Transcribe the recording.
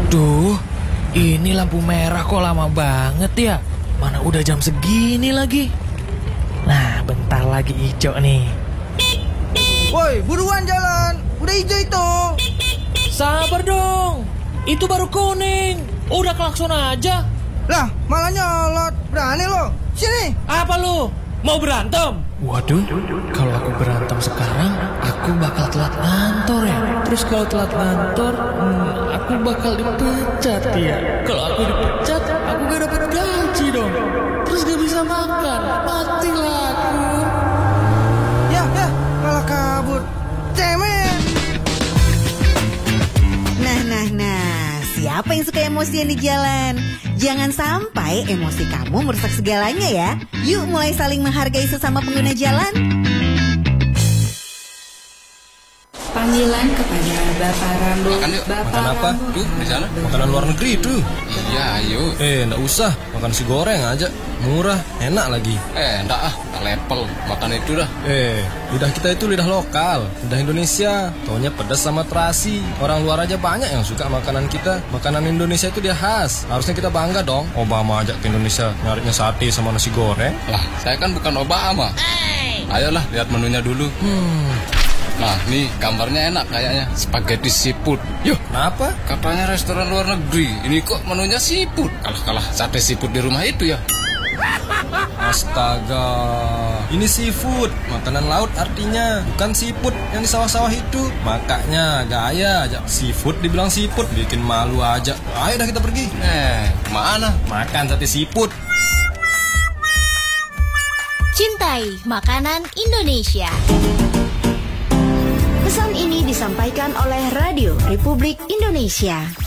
Duh, ini lampu merah kok lama banget ya. Mana udah jam segini lagi. Nah, bentar lagi hijau nih. Woi, buruan jalan. Udah hijau itu. Sabar dong. Itu baru kuning. Udah klakson aja. Lah, malah nyolot. Berani lo. Sini. Apa lu? Mau berantem? Waduh, kalau aku berantem sekarang, aku bakal telat kantor ya. Terus kalau telat kantor, aku bakal dipecat ya. Kalau aku dipecat, aku gak dapet gaji dong. Terus gak bisa makan, matilah aku. Ya, malah kabur. Cemen. Nah, siapa yang suka emosian di jalan? Jangan sampai emosi kamu merusak segalanya ya. Yuk mulai saling menghargai sesama pengguna jalan. Panggilan kepada Bapak Rambo. Makan yuk. Bapak Makan apa? Rambo. Tuh, di sana. Makanan luar negeri itu. Iya, ayo. Nggak usah. Makan nasi goreng aja. Murah, enak lagi. Enggak ah, tak level. Makan itu dah. Lidah kita itu lidah lokal. Lidah Indonesia. Taunya pedas sama terasi. Orang luar aja banyak yang suka makanan kita. Makanan Indonesia itu dia khas. Harusnya kita bangga dong. Obama ajak ke Indonesia nyarinya sate sama nasi goreng. Lah, saya kan bukan Obama. Ayolah, lihat menunya dulu. Nah, nih gambarnya enak kayaknya. Spaghetti seafood. Yuk, Kenapa? katanya restoran luar negeri. Ini kok menunya seafood. Kalah sate seafood di rumah itu ya. Astaga. Ini seafood. Makanan laut artinya. Bukan seafood yang di sawah-sawah itu. Makanya gaya aja. Seafood dibilang seafood. Bikin malu aja. Ayo dah kita pergi. Kemana? Makan sate seafood. Cintai makanan Indonesia. Pesan ini disampaikan oleh Radio Republik Indonesia.